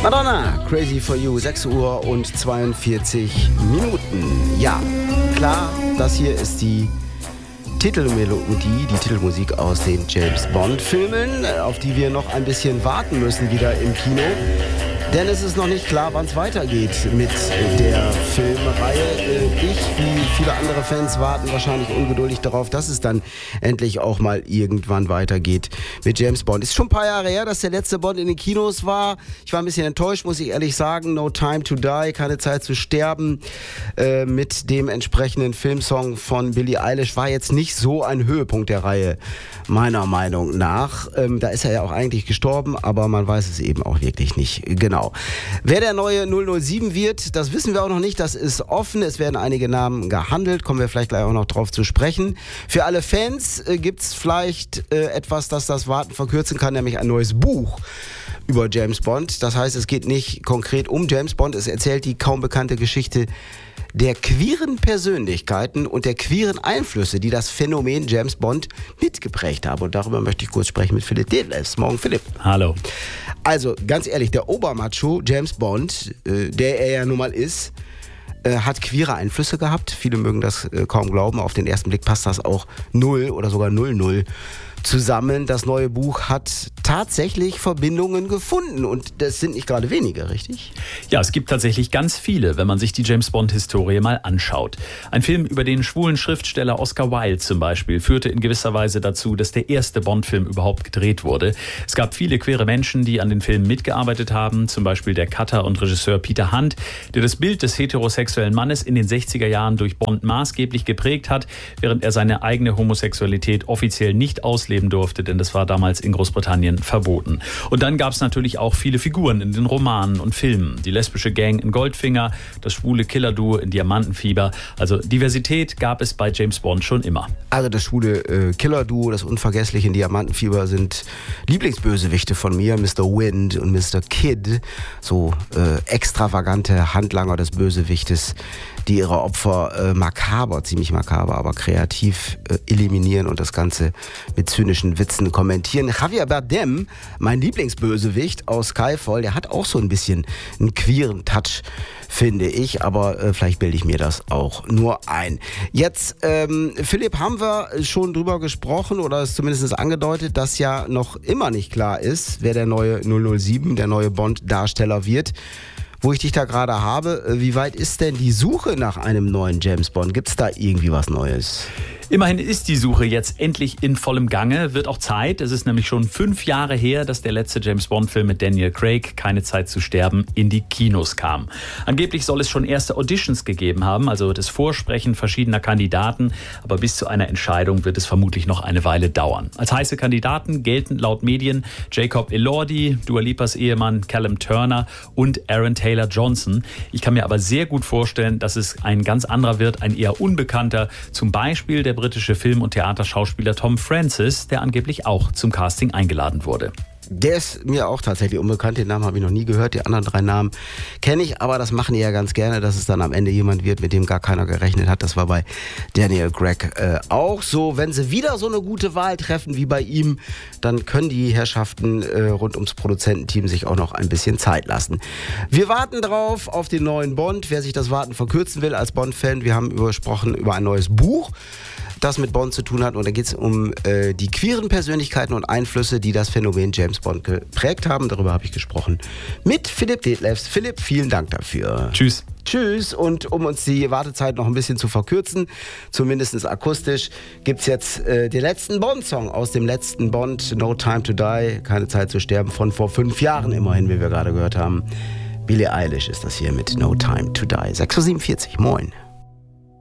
Madonna, Crazy for You, 6 Uhr und 42 Minuten. Ja, klar, das hier ist die Titelmelodie, die Titelmusik aus den James Bond-Filmen, auf die wir noch ein bisschen warten müssen wieder im Kino. Denn es ist noch nicht klar, wann es weitergeht mit der Filmreihe. Ich, wie viele andere Fans, warten wahrscheinlich ungeduldig darauf, dass es dann endlich auch mal irgendwann weitergeht mit James Bond. Ist schon ein paar Jahre her, dass der letzte Bond in den Kinos war. Ich war ein bisschen enttäuscht, muss ich ehrlich sagen. No Time to Die, keine Zeit zu sterben. Mit dem entsprechenden Filmsong von Billie Eilish war jetzt nicht so ein Höhepunkt der Reihe, meiner Meinung nach. Da ist er ja auch eigentlich gestorben, aber man weiß es eben auch wirklich nicht genau. Wer der neue 007 wird, das wissen wir auch noch nicht. Das ist offen. Es werden einige Namen gehandelt. Kommen wir vielleicht gleich auch noch drauf zu sprechen. Für alle Fans gibt es vielleicht etwas, das das Warten verkürzen kann, nämlich ein neues Buch über James Bond. Das heißt, es geht nicht konkret um James Bond. Es erzählt die kaum bekannte Geschichte der queeren Persönlichkeiten und der queeren Einflüsse, die das Phänomen James Bond mitgeprägt haben. Und darüber möchte ich kurz sprechen mit Philipp Detlefs. Morgen, Philipp. Hallo. Also, ganz ehrlich, der Obermacho James Bond, der er ja nun mal ist, hat queere Einflüsse gehabt. Viele mögen das kaum glauben. Auf den ersten Blick passt das auch 0 oder sogar 00 zusammen. Das neue Buch hat tatsächlich Verbindungen gefunden und das sind nicht gerade wenige, richtig? Ja, es gibt tatsächlich ganz viele, wenn man sich die James-Bond-Historie mal anschaut. Ein Film über den schwulen Schriftsteller Oscar Wilde zum Beispiel führte in gewisser Weise dazu, dass der erste Bond-Film überhaupt gedreht wurde. Es gab viele queere Menschen, die an den Filmen mitgearbeitet haben, zum Beispiel der Cutter und Regisseur Peter Hunt, der das Bild des heterosexuellen Mannes in den 60er Jahren durch Bond maßgeblich geprägt hat, während er seine eigene Homosexualität offiziell nicht ausleben durfte, denn das war damals in Großbritannien verboten. Und dann gab es natürlich auch viele Figuren in den Romanen und Filmen. Die lesbische Gang in Goldfinger, das schwule Killerduo in Diamantenfieber. Also Diversität gab es bei James Bond schon immer. Also das schwule Killerduo, das unvergessliche in Diamantenfieber sind Lieblingsbösewichte von mir, Mr. Wind und Mr. Kidd. So extravagante Handlanger des Bösewichtes, die ihre Opfer ziemlich makaber, aber kreativ eliminieren und das Ganze mit zynischen Witzen kommentieren. Javier Bardem, mein Lieblingsbösewicht aus Skyfall, der hat auch so ein bisschen einen queeren Touch, finde ich, aber vielleicht bilde ich mir das auch nur ein. Jetzt, Philipp, haben wir schon drüber gesprochen oder es zumindest angedeutet, dass ja noch immer nicht klar ist, wer der neue 007, der neue Bond-Darsteller wird. Wo ich dich da gerade habe, wie weit ist denn die Suche nach einem neuen James Bond? Gibt es da irgendwie was Neues? Immerhin ist die Suche jetzt endlich in vollem Gange, wird auch Zeit. Es ist nämlich schon 5 Jahre her, dass der letzte James-Bond-Film mit Daniel Craig, Keine Zeit zu sterben, in die Kinos kam. Angeblich soll es schon erste Auditions gegeben haben, also das Vorsprechen verschiedener Kandidaten. Aber bis zu einer Entscheidung wird es vermutlich noch eine Weile dauern. Als heiße Kandidaten gelten laut Medien Jacob Elordi, Dua Lipas Ehemann Callum Turner und Aaron Taylor-Johnson. Ich kann mir aber sehr gut vorstellen, dass es ein ganz anderer wird, ein eher unbekannter, zum Beispiel der britische Film- und Theaterschauspieler Tom Francis, der angeblich auch zum Casting eingeladen wurde. Der ist mir auch tatsächlich unbekannt, den Namen habe ich noch nie gehört, die anderen 3 Namen kenne ich, aber das machen die ja ganz gerne, dass es dann am Ende jemand wird, mit dem gar keiner gerechnet hat. Das war bei Daniel Craig auch so. Wenn sie wieder so eine gute Wahl treffen wie bei ihm, dann können die Herrschaften rund ums Produzententeam sich auch noch ein bisschen Zeit lassen. Wir warten drauf auf den neuen Bond, wer sich das Warten verkürzen will als Bond-Fan. Wir haben gesprochen über ein neues Buch, das mit Bond zu tun hat. Und da geht es um die queeren Persönlichkeiten und Einflüsse, die das Phänomen James Bond geprägt haben. Darüber habe ich gesprochen mit Philipp Detlefs. Philipp, vielen Dank dafür. Tschüss. Tschüss. Und um uns die Wartezeit noch ein bisschen zu verkürzen, zumindest akustisch, gibt es jetzt den letzten Bond-Song aus dem letzten Bond, No Time to Die, Keine Zeit zu sterben, von vor 5 Jahren immerhin, wie wir gerade gehört haben. Billie Eilish ist das hier mit No Time to Die. 6:47 Uhr. Moin.